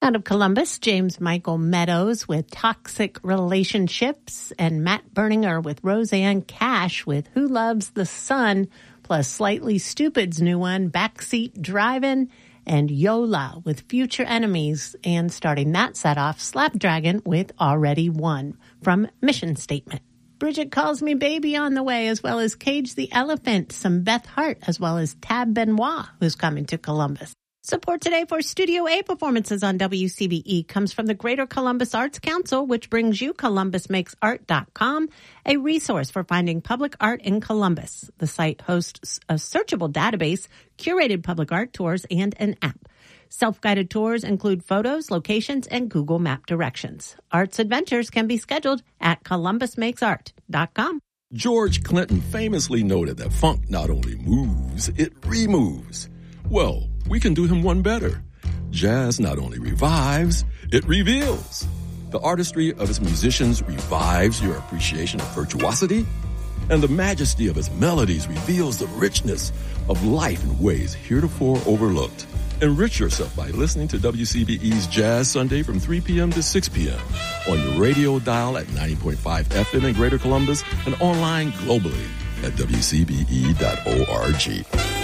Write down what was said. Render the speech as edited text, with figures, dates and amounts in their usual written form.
Out of Columbus, James Michael Meadows with Toxic Relationships and Matt Berninger with Roseanne Cash with Who Loves the Sun, plus Slightly Stupid's new one, Backseat Drivin', and Yola with Future Enemies. And starting that set off, Slapdragon with Already Won from Mission Statement. Bridget Calls Me Baby on the way, as well as Cage the Elephant, some Beth Hart, as well as Tab Benoit, who's coming to Columbus. Support today for Studio A performances on WCBE comes from the Greater Columbus Arts Council, which brings you ColumbusMakesArt.com, a resource for finding public art in Columbus. The site hosts a searchable database, curated public art tours, and an app. Self-guided tours include photos, locations, and Google Map directions. Arts adventures can be scheduled at ColumbusMakesArt.com. George Clinton famously noted that funk not only moves, it removes. Well, we can do him one better. Jazz not only revives, it reveals. The artistry of its musicians revives your appreciation of virtuosity, and the majesty of its melodies reveals the richness of life in ways heretofore overlooked. Enrich yourself by listening to WCBE's Jazz Sunday from 3 p.m. to 6 p.m. on your radio dial at 90.5 FM in Greater Columbus and online globally at WCBE.org.